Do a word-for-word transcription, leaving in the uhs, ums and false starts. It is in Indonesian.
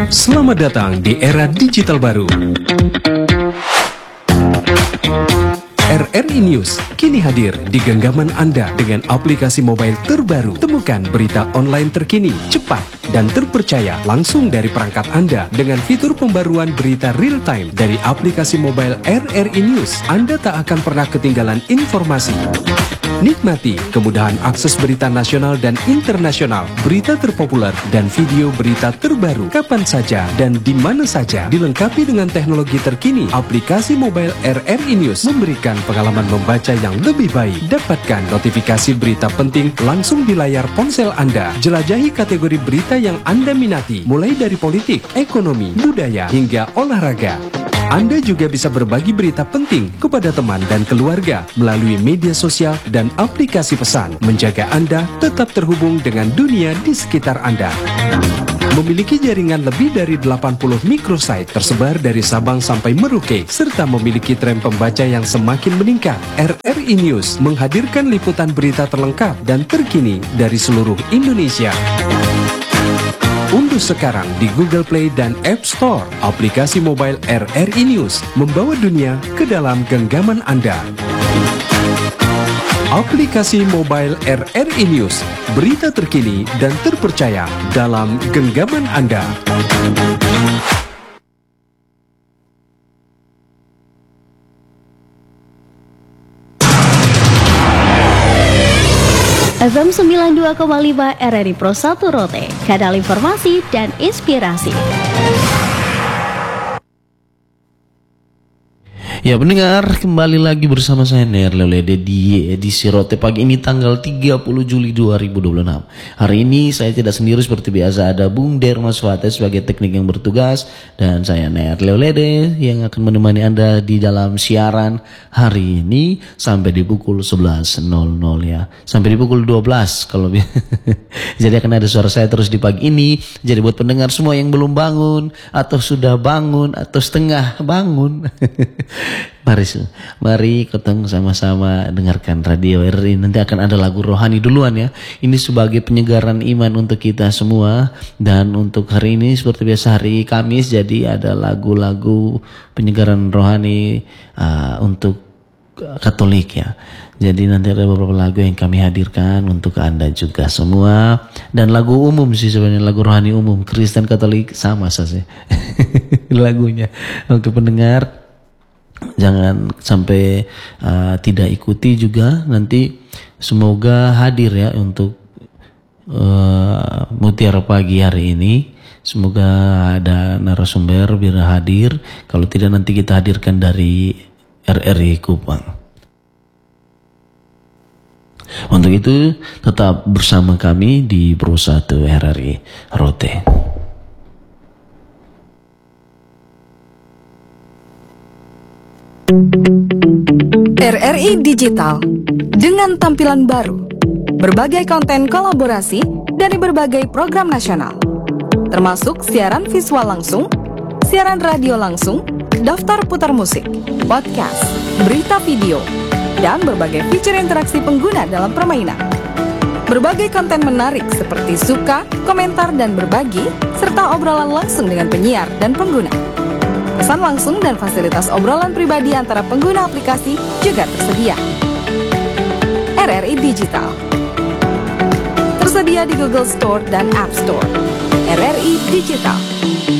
Selamat datang di era digital baru. R R I News kini hadir di genggaman Anda dengan aplikasi mobile terbaru. Temukan berita online terkini, cepat, dan terpercaya langsung dari perangkat Anda dengan fitur pembaruan berita real time dari aplikasi mobile R R I News. Anda tak akan pernah ketinggalan informasi. Nikmati kemudahan akses berita nasional dan internasional, berita terpopuler, dan video berita terbaru kapan saja dan di mana saja. Dilengkapi dengan teknologi terkini, aplikasi mobile R R I News memberikan pengalaman membaca yang lebih baik. Dapatkan notifikasi berita penting langsung di layar ponsel Anda. Jelajahi kategori berita yang Anda minati, mulai dari politik, ekonomi, budaya, hingga olahraga. Anda juga bisa berbagi berita penting kepada teman dan keluarga melalui media sosial dan aplikasi pesan, menjaga Anda tetap terhubung dengan dunia di sekitar Anda. Memiliki jaringan lebih dari delapan puluh microsite tersebar dari Sabang sampai Merauke, serta memiliki tren pembaca yang semakin meningkat. R R I News menghadirkan liputan berita terlengkap dan terkini dari seluruh Indonesia. Unduh sekarang di Google Play dan App Store aplikasi mobile R R I News, membawa dunia ke dalam genggaman Anda. Aplikasi mobile R R I News, berita terkini dan terpercaya dalam genggaman Anda. F M sembilan puluh dua koma lima R R I Pro satu Rote, kanal informasi dan inspirasi. Ya pendengar, kembali lagi bersama saya Ner Leolede di edisi Rote pagi ini tanggal tiga puluh Juli dua ribu dua puluh enam. Hari ini saya tidak sendiri seperti biasa, ada Bung Dermas Fate sebagai teknik yang bertugas, dan saya Ner Leolede yang akan menemani Anda di dalam siaran hari ini sampai di pukul sebelas nol nol ya. Sampai di pukul dua belas kalau jadi akan ada suara saya terus di pagi ini. Jadi buat pendengar semua yang belum bangun atau sudah bangun atau setengah bangun Mari, mari ketemu sama-sama dengarkan radio R R I. Nanti akan ada lagu rohani duluan ya. Ini sebagai penyegaran iman untuk kita semua. Dan untuk hari ini seperti biasa hari Kamis, jadi ada lagu-lagu penyegaran rohani uh, untuk Katolik ya. Jadi nanti ada beberapa lagu yang kami hadirkan untuk Anda juga semua. Dan lagu umum sih sebenarnya, lagu rohani umum Kristen Katolik sama saja lagunya untuk pendengar. Jangan sampai uh, tidak ikuti juga. Nanti semoga hadir ya untuk uh, Mutiara Pagi hari ini. Semoga ada narasumber biar hadir. Kalau tidak nanti kita hadirkan dari R R I Kupang. Untuk itu tetap bersama kami di Pro satu R R I Rote. R R I Digital dengan tampilan baru, berbagai konten kolaborasi dari berbagai program nasional, termasuk siaran visual langsung, siaran radio langsung, daftar putar musik, podcast, berita video, dan berbagai fitur interaksi pengguna dalam permainan. Berbagai konten menarik seperti suka, komentar, dan berbagi, serta obrolan langsung dengan penyiar dan pengguna. Pesan langsung dan fasilitas obrolan pribadi antara pengguna aplikasi juga tersedia. R R I Digital tersedia di Google Store dan App Store. R R I Digital.